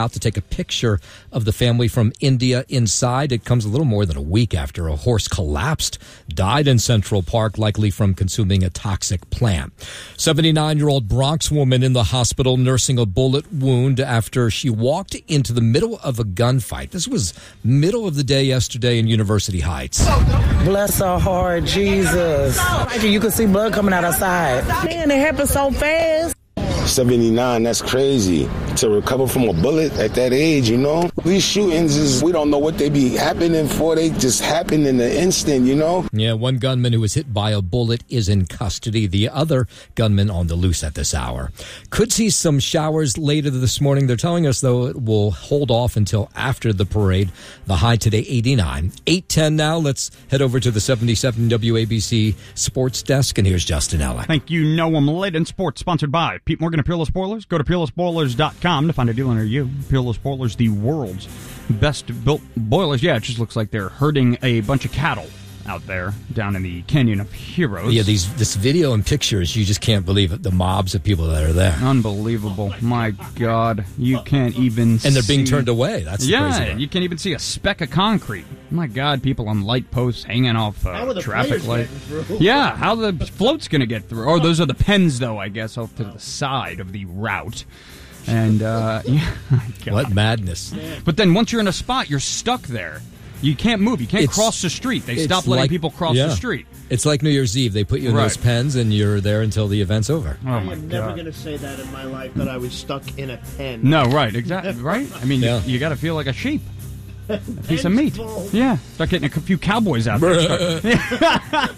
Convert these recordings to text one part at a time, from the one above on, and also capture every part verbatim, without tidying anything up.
out to take a picture of the family from India inside. It comes a little more than a week after a horse collapsed, died in Central Park, likely from consuming a toxic plant. seventy-nine-year-old Bronx woman in the hospital nursing a bullet wound after she walked into the middle of a gunfight. This was middle of the day yesterday in University Heights. Bless her heart, Jesus. You can see blood coming out her side. Man, it happened so fast. seventy-nine, that's crazy. To recover from a bullet at that age, you know? These shootings, is we don't know what they be happening for. They just happen in the instant, you know? Yeah, one gunman who was hit by a bullet is in custody. The other gunman on the loose at this hour. Could see some showers later this morning. They're telling us, though, it will hold off until after the parade. The high today, eighty-nine. eight ten now. Let's head over to the seventy-seven W A B C Sports Desk, and here's Justin Ellick. Thank you, Noam. Late in Sports, sponsored by Pete Morgan of Peerless Boilers. Go to peerless boilers dot com to find a dealer near you. Peerless Boilers, the world's best-built boilers. Yeah, it just looks like they're herding a bunch of cattle out there down in the Canyon of Heroes. Yeah, these this video and pictures, you just can't believe it. The mobs of people that are there. Unbelievable. My God. You can't even see. And they're being turned away. That's the yeah, crazy part. You can't even see a speck of concrete. My God, people on light posts hanging off uh, traffic lights. Yeah, how the float's going to get through. Oh, those are the pens, though, I guess, off to the side of the route. And, uh, yeah. God. What madness. But then once you're in a spot, you're stuck there. You can't move. You can't It's- cross the street. They stop it's letting like- people cross yeah. the street. It's like New Year's Eve. They put you in Right. those pens, and you're there until the event's over. Oh, I my am never God. going to say that in my life, that I was stuck in a pen. No, right, exactly, right? I mean, Yeah. you, you got to feel like a sheep. A piece of meat. Yeah. Start getting a few cowboys out there. Start,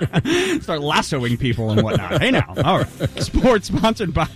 start lassoing people and whatnot. Hey, now. All right. Sports sponsored by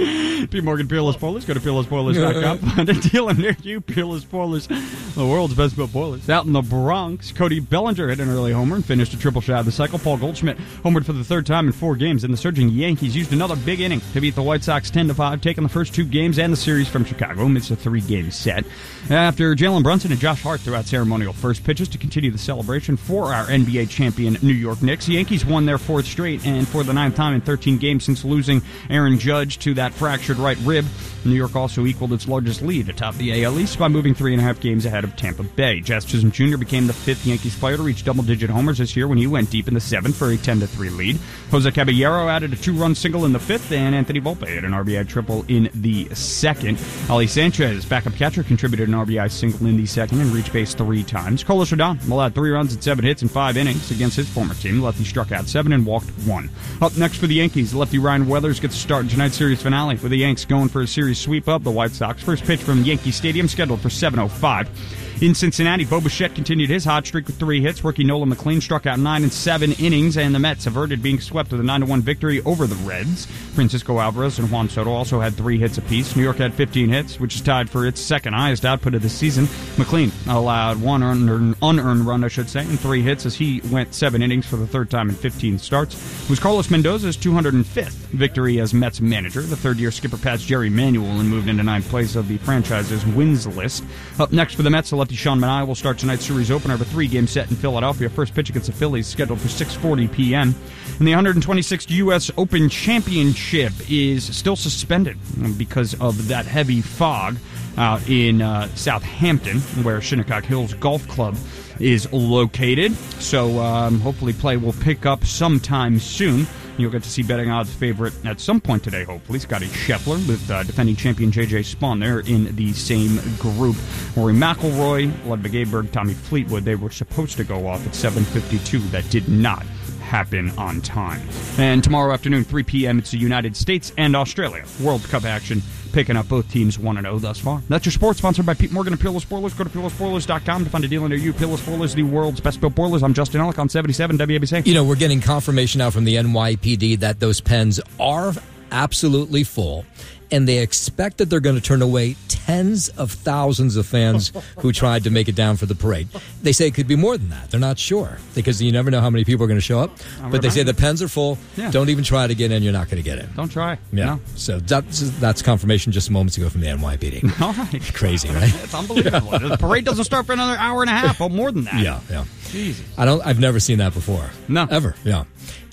P. Morgan Peerless Boilers. Go to peerless boilers dot com. Find a dealer near you. Peerless Boilers, the world's best built boilers. Out in the Bronx, Cody Bellinger hit an early homer and finished a triple shot of the cycle. Paul Goldschmidt homered for the third time in four games. And the surging Yankees used another big inning to beat the White Sox ten to five, taking the first two games and the series from Chicago. It's a three-game set. After Jalen Brunson and Josh Hart threw out ceremonial first pitches to continue the celebration for our N B A champion New York Knicks, the Yankees won their fourth straight, and for the ninth time in thirteen games since losing Aaron Judge to that fractured right rib. New York also equaled its largest lead atop the A L East by moving three and a half games ahead of Tampa Bay. Jazz Chisholm Junior became the fifth Yankees player to reach double-digit homers this year when he went deep in the seventh for a ten to three lead. Jose Caballero added a two-run single in the fifth, and Anthony Volpe had an R B I triple in the second. Ali Sanchez, backup catcher, contributed an R B I single in the second and reached base three times. Carlos Rodon allowed three runs and seven hits in five innings against his former team. The lefty struck out seven and walked one. Up next for the Yankees, lefty Ryan Weathers gets a start in tonight's series finale with the Yanks going for a series sweep up the White Sox. First pitch from Yankee Stadium scheduled for seven oh five. In Cincinnati, Bo Bichette continued his hot streak with three hits. Rookie Nolan McLean struck out nine in seven innings, and the Mets averted being swept with a nine to one victory over the Reds. Francisco Alvarez and Juan Soto also had three hits apiece. New York had fifteen hits, which is tied for its second highest output of the season. McLean allowed one unearned, unearned run, I should say, and three hits as he went seven innings for the third time in fifteen starts. It was Carlos Mendoza's two hundred fifth victory as Mets manager. The third-year skipper passed Jerry Manuel and moved into ninth place of the franchise's wins list. Up next for the Mets, the lefty Sean Manaea will start tonight's series opener of a three-game set in Philadelphia. First pitch against the Phillies scheduled for six forty p.m. And the one hundred twenty-sixth U S Open Championship is still suspended because of that heavy fog out in uh, Southampton, where Shinnecock Hills Golf Club is located. So um, hopefully play will pick up sometime soon. You'll get to see betting odds favorite at some point today, hopefully. Scotty Scheffler with uh, defending champion J J Spawn there in the same group. Rory McIlroy, Ludwig Aberg, Tommy Fleetwood, they were supposed to go off at seven fifty-two. That did not happen on time. And tomorrow afternoon, three p.m., it's the United States and Australia World Cup action, picking up both teams one and oh thus far. That's your sports, sponsored by Pete Morgan and Peerless Boilers. Go to peerless boilers dot com to find a dealer near you. Peerless Boilers, the world's best built boilers. I'm Justin Ellick on seventy-seven W A B C. You know, we're getting confirmation now from the N Y P D that those pens are absolutely full, and they expect that they're going to turn away tens of thousands of fans who tried to make it down for the parade. They say it could be more than that. They're not sure because you never know how many people are going to show up. But they say the pens are full. Yeah. Don't even try to get in. You're not going to get in. Don't try. Yeah. No. So that's, that's confirmation just moments ago from the N Y P D. All right. Crazy, right? It's unbelievable. Yeah. The parade doesn't start for another hour and a half or more than that. Yeah, yeah. Jesus. I don't, I've never seen that before. No. Ever, yeah.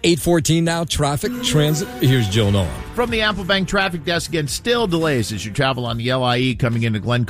eight fourteen now, traffic, transit. Here's Jill Nolan. From the Apple Bank Traffic Desk, again, still delays as you travel on the L I E coming into Glen